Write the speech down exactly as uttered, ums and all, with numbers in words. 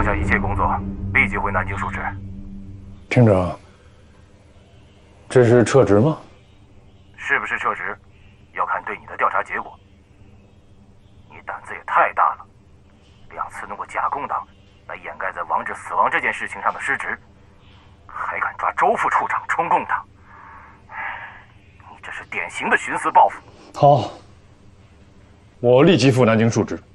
放下一切工作，立即回南京述职。 厅长，这是撤职吗？ 是不是撤职，要看对你的调查结果。你胆子也太大了，两次弄个假共党来掩盖在王志死亡这件事情上的失职，还敢抓周副处长充共党，你这是典型的徇私报复。 好，我立即赴南京述职。